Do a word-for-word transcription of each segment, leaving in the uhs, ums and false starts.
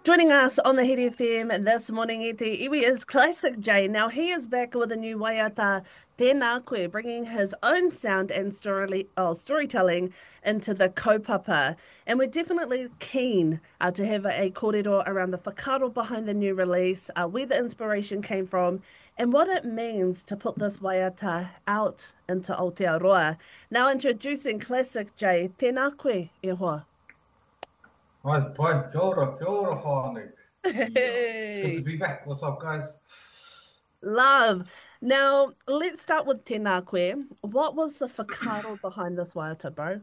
Joining us on the Hit F M this morning, Ete Iwi is Classic J. Now he is back with a new waiata, Tēnā Koe, bringing his own sound and story, oh, storytelling into the kaupapa. And we're definitely keen uh, to have a, a kōrero around the whakaaro behind the new release, uh, where the inspiration came from, and what it means to put this waiata out into Aotearoa. Now introducing Classic J, Tēnā Koe, e hoa. Hi, hi, kia ora, kia ora whānau. Yeah, it's good to Hey. be back. What's up, guys? Love. Now, let's start with Tēnā Koe. What was the whakaaro behind this waiata, bro?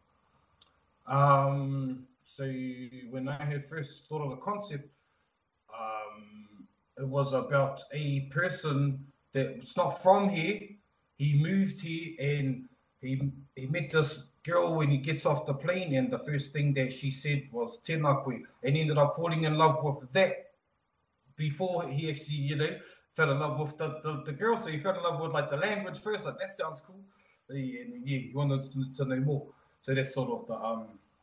Um, so when I had first thought of the concept, um, it was about a person that's not from here. He moved here and he he met this girl when he gets off the plane, and the first thing that she said was tēnā koe, and he ended up falling in love with that before he actually, you know, fell in love with the, the, the girl. So he fell in love with like the language first, like that sounds cool. And yeah, he wanted to, to know more. So that's sort of the um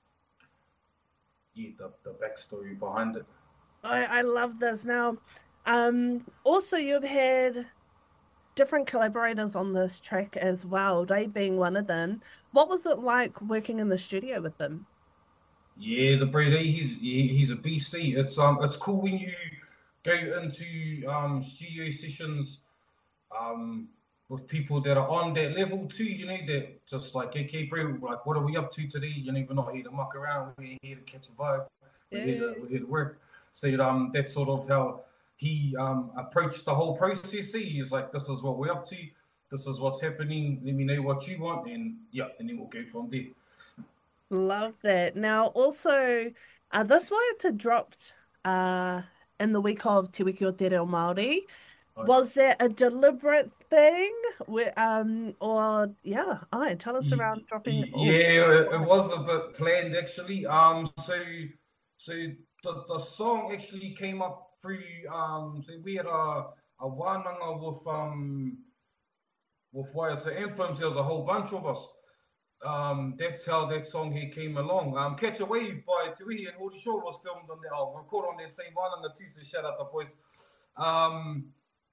yeah, the, the backstory behind it. I, I love this. Now, um, also you've had different collaborators on this track as well, Dave being one of them. What was it like working in the studio with them? Yeah, the Brady, he's he, he's a beastie. It's um it's cool when you go into um studio sessions um with people that are on that level too, you know, that just like, okay, bro, like what are we up to today? You know, we're not here to muck around, we're here to catch a vibe, we're here to Yeah. we're here to work. So um that's sort of how he um approached the whole process. He's like, this is what we're up to, this is what's happening, let me know what you want, and yeah, and then we'll go from there. Love that. Now, also, uh, this waiata dropped uh, in the week of Te Wiki o Te Reo Māori. Was that a deliberate thing? Where, um, or yeah, I tell us Y- around dropping. y- Oh, Yeah, it, it why? was a bit planned actually. Um, so so the, the song actually came up through um. So we had a a wānanga with um with Waiata Anthems. There was a whole bunch of us. Um, that's how that song here came along. Um, Catch a Wave by Tui and Hori Shaw was filmed on that. I'll record on that same wānanga too. So shout out the boys. Um,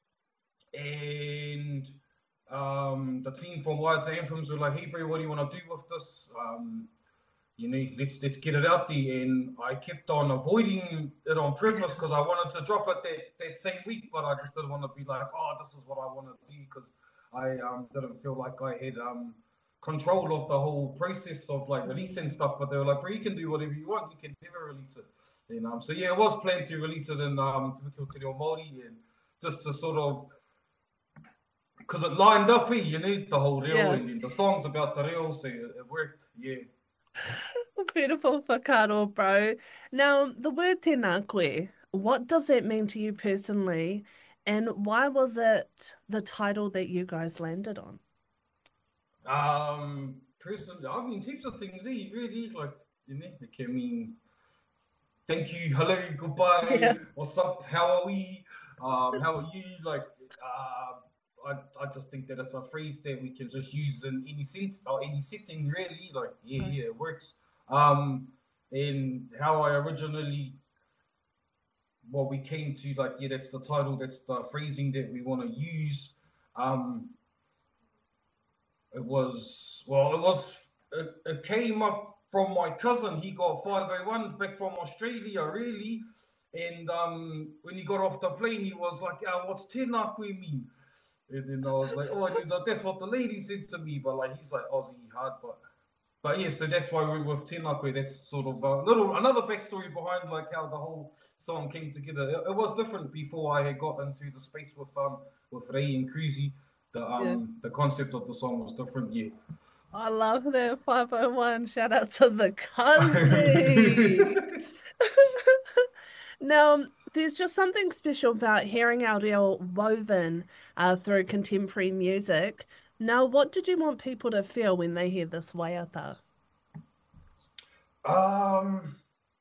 and um, the team from Waiata Anthems were like, "Hey, bro, what do you want to do with this? Um, you know, let's let's get it out there." And I kept on avoiding it on purpose because I wanted to drop it that that same week, but I just didn't want to be like, "Oh, this is what I want to do," because I um, didn't feel like I had um, control of the whole process of like releasing stuff. But they were like, "Bro, you can do whatever you want. You can never release it." And um, so yeah, it was planned to release it in um, Te Wiki o Te Reo Māori, and just to sort of because it lined up, eh, you know, the whole reel, Yeah, and then the song's about the reel, so it, it worked. Yeah. beautiful whakaaro, bro. Now, the word tēnā koe, what does that mean to you personally, and why was it the title that you guys landed on? Um, personally, I mean, heaps of things, eh, really, like, you know, it can mean thank you, hello, Yeah, goodbye, what's up, how are we, um, how are you, like, uh, I, I just think that it's a phrase that we can just use in any sense or any setting, really. Like, yeah, right. yeah, it works. Um, and how I originally what we came to, like, yeah, that's the title, that's the phrasing that we want to use. Um, it was, well, it was, it, it came up from my cousin. He got five oh one back from Australia, really. And um, when he got off the plane, he was like, "Ah, what's tēnā koe mean?" And then I was like, "Oh," and he's like, "That's what the lady said to me." But like, he's like Aussie hard, but but yeah, so that's why we with Tēnā, that's sort of a little another backstory behind like how the whole song came together. It, it was different before I had got into the space with um with Ray and Cruzy. The Yeah. um the concept of the song was different, yeah. I love that five oh one. Shout out to the cousin. Now, there's just something special about hearing our reo woven uh, through contemporary music. Now, what did you want people to feel when they hear this waiata? um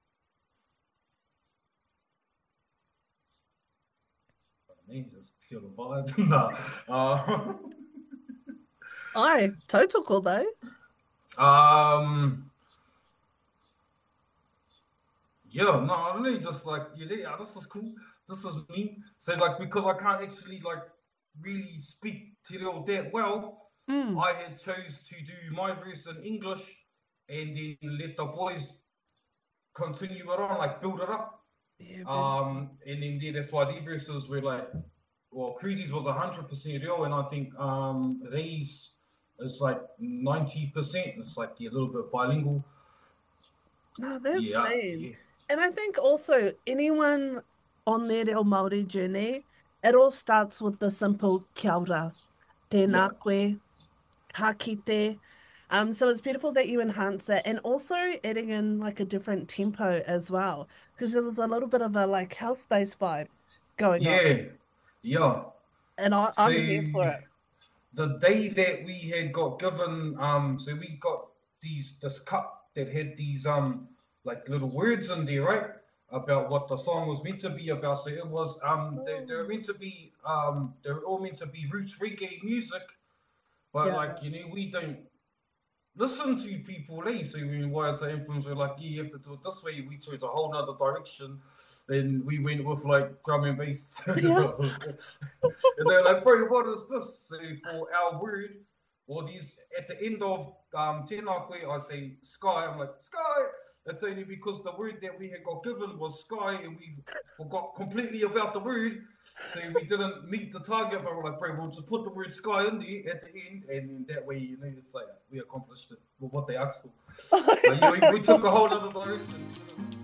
I mean, just feel the vibe. Nah. Uh, Aye, tautoko though. um Yeah, no, I really just like, yeah, yeah, this is cool. This is me. So like, because I can't actually like really speak Te Reo that well, Mm. I had chose to do my verse in English and then let the boys continue it on, like build it up. Yeah, beautiful. Um, and then yeah, that's why the verses were like, well, Cruisy's was one hundred percent real, and I think um, Ray's is like ninety percent. It's like yeah, a little bit bilingual. No, that's Yeah, mean. yeah, And I think also anyone on their Reo Māori journey, it all starts with the simple kia ora, yeah, tēnā koe, ka kite. Um, so it's beautiful that you enhance it and also adding in like a different tempo as well, because there was a little bit of a like house bass vibe going on. yeah, yeah. And I, So I'm here for it. the day that we had got given, um, so we got these this cup that had these um like little words in there, right? About what the song was meant to be about. So it was um they, Oh, they're meant to be um they're all meant to be roots reggae music, but yeah. like you know we don't listen to people, eh? So when Wyatt influence were like, yeah, you have to do it this way, we took a whole nother direction. Then we went with like drum and bass. And Yeah. they're like, bro, what is this? So for our word, well, these at the end of um Tēnā koe, I say sky. I'm like, sky. That's only because the word that we had got given was sky, and we forgot completely about the word. So we didn't meet the target, but we're like, bro, we'll just put the word sky in there at the end, and that way, you know, it's like we accomplished it with what they asked for. But yeah, we, we took a whole other direction.